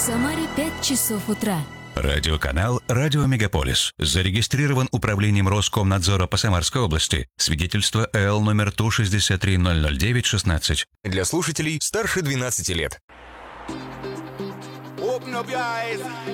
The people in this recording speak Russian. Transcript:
Самаре 5 часов утра. Радиоканал «Радио Мегаполис». Зарегистрирован Управлением Роскомнадзора по Самарской области. Свидетельство ЭЛ номер Ту-63-009-16. Для слушателей старше 12 лет.